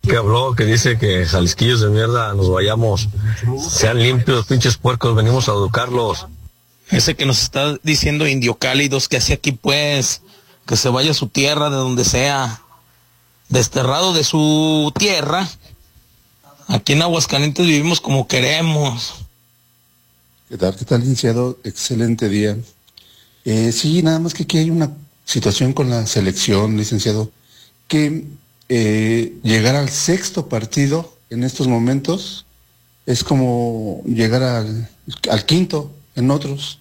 que habló, que dice que jalisquillos de mierda nos vayamos, sean limpios, pinches puercos, venimos a educarlos. Ese que nos está diciendo indio cálidos, que hace aquí pues, que se vaya a su tierra, de donde sea, desterrado de su tierra. Aquí en Aguascalientes vivimos como queremos. ¿Qué tal, licenciado? Excelente día. Sí, nada más que aquí hay una situación con la selección, licenciado, que llegar al sexto partido en estos momentos es como llegar al quinto en otros,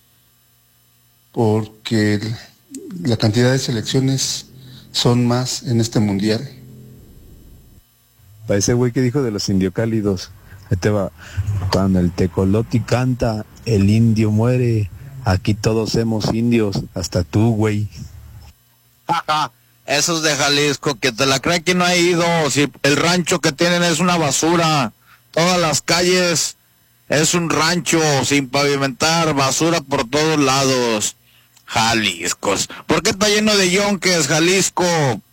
porque la cantidad de selecciones son más en este mundial. Para ese güey que dijo de los indiocálidos, ahí te va. Cuando el tecolote canta, el indio muere. Aquí todos somos indios, hasta tú, güey. Esos de Jalisco, que te la creen que no ha ido. Si el rancho que tienen es una basura, todas las calles es un rancho sin pavimentar, basura por todos lados. Jaliscos. ¿Por qué está lleno de yonques, Jalisco?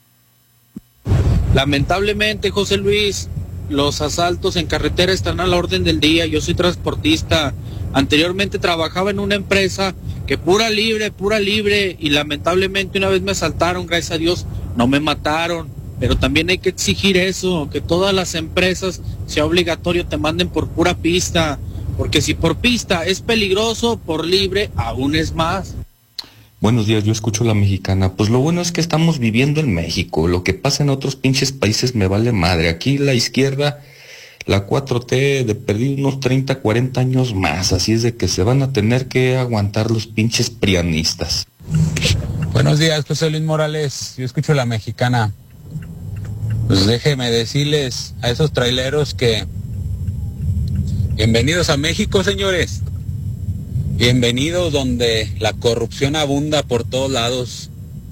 Lamentablemente, José Luis, los asaltos en carretera están a la orden del día. Yo soy transportista. Anteriormente trabajaba en una empresa que pura libre, y lamentablemente una vez me asaltaron, gracias a Dios no me mataron, pero también hay que exigir eso, que todas las empresas sea obligatorio te manden por pura pista, porque si por pista es peligroso, por libre aún es más. Buenos días, yo escucho La Mexicana. Pues lo bueno es que estamos viviendo en México. Lo que pasa en otros pinches países me vale madre. Aquí la izquierda, la 4T, de perdido unos 30, 40 años más. Así es de que se van a tener que aguantar los pinches prianistas. Buenos días, José Luis Morales. Yo escucho La Mexicana. Pues déjeme decirles a esos traileros que bienvenidos a México, señores. Bienvenidos donde la corrupción abunda por todos lados,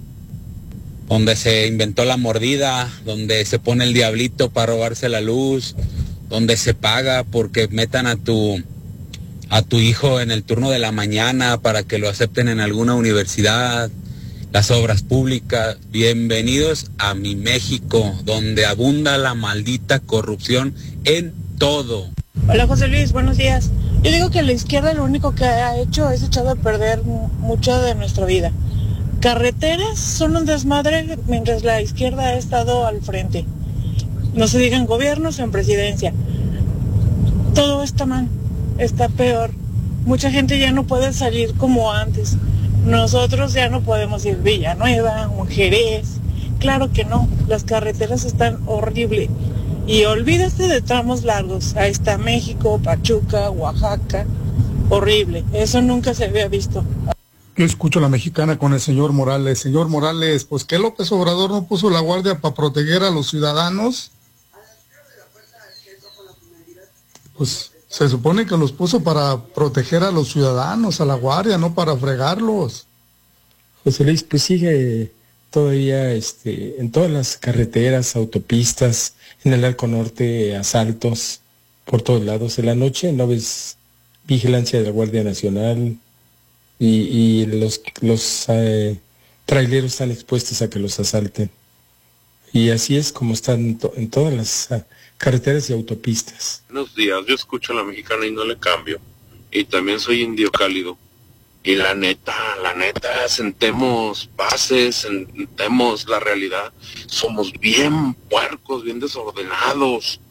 donde se inventó la mordida, donde se pone el diablito para robarse la luz, donde se paga porque metan a tu hijo en el turno de la mañana para que lo acepten en alguna universidad, las obras públicas. Bienvenidos a mi México, donde abunda la maldita corrupción en todo. Hola José Luis, buenos días. Yo digo que la izquierda lo único que ha hecho es echado a perder mucho de nuestra vida. Carreteras son un desmadre mientras la izquierda ha estado al frente. No se digan gobiernos en presidencia. Todo está mal, está peor. Mucha gente ya no puede salir como antes. Nosotros ya no podemos ir Villanueva, Mujeres. Claro que no, las carreteras están horribles. Y olvídate de tramos largos. Ahí está México, Pachuca, Oaxaca. Horrible. Eso nunca se había visto. Yo escucho La Mexicana con el señor Morales. Señor Morales, pues ¿qué López Obrador no puso la guardia para proteger a los ciudadanos? Pues se supone que los puso para proteger a los ciudadanos, a la guardia, no para fregarlos. José Luis, pues sigue todavía en todas las carreteras, autopistas, en el Arco Norte, asaltos por todos lados. En la noche no ves vigilancia de la Guardia Nacional y los traileros están expuestos a que los asalten. Y así es como están en todas las carreteras y autopistas. Buenos días, yo escucho La Mexicana y no le cambio. Y también soy indio cálido. Y la neta, sentemos bases, sentemos la realidad. Somos bien puercos, bien desordenados.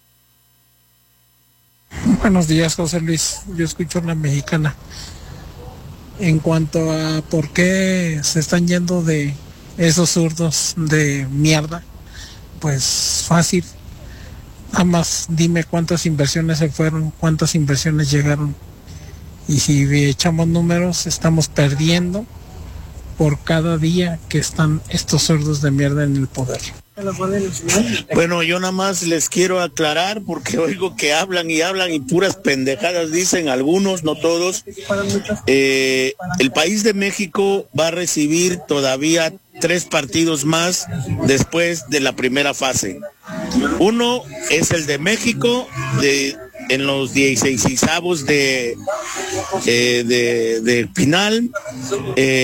Buenos días, José Luis. Yo escucho La Mexicana. En cuanto a por qué se están yendo de esos zurdos de mierda, pues fácil. Nada más dime cuántas inversiones se fueron, cuántas inversiones llegaron. Y si echamos números, estamos perdiendo por cada día que están estos sordos de mierda en el poder. Bueno, yo nada más les quiero aclarar porque oigo que hablan y puras pendejadas dicen algunos, no todos. El país de México va a recibir todavía 3 partidos más después de la primera fase. Uno es el de México, en los 16avos de final.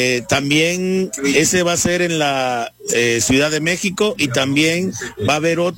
También ese va a ser en la Ciudad de México y también va a haber otro